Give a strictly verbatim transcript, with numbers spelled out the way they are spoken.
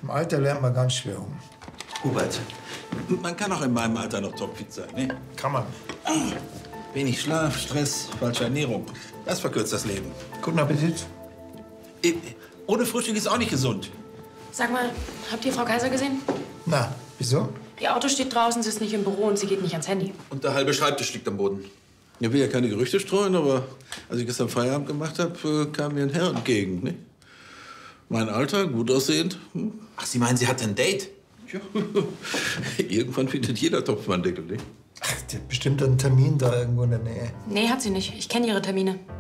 Im Alter lernt man ganz schwer um. Hubert, man kann auch in meinem Alter noch topfit sein, ne? Kann man. Wenig Schlaf, Stress, falsche Ernährung. Das verkürzt das Leben. Guten Appetit. Ohne Frühstück ist auch nicht gesund. Sag mal, habt ihr Frau Kaiser gesehen? Na, wieso? Ihr Auto steht draußen, sie ist nicht im Büro und sie geht nicht ans Handy. Und der halbe Schreibtisch liegt am Boden. Ich will ja keine Gerüchte streuen, aber als ich gestern Feierabend gemacht habe, kam mir ein Herr entgegen. Ne? Mein Alter, gut aussehend. Hm? Ach, Sie meinen, sie hatte ein Date? Ja. Irgendwann findet jeder Topfmann Deckel, ne? Ach, die hat bestimmt einen Termin da irgendwo in der Nähe. Nee, hat sie nicht. Ich kenne ihre Termine.